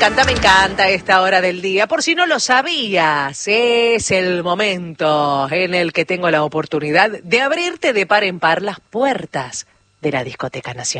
Canta me encanta esta hora del día. Por si no lo sabías, es el momento en el que tengo la oportunidad de abrirte de par en par las puertas de la Discoteca Nacional.